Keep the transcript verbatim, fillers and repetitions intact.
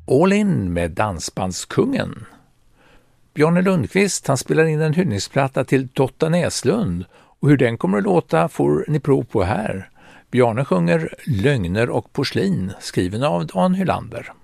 All in med Dansbandskungen. Bjarne Lundqvist han spelar in en hyllningsplatta till Dotta Näslund och hur den kommer att låta får ni prov på här. Bjarne sjunger Lögner och porslin skriven av Dan Hylander.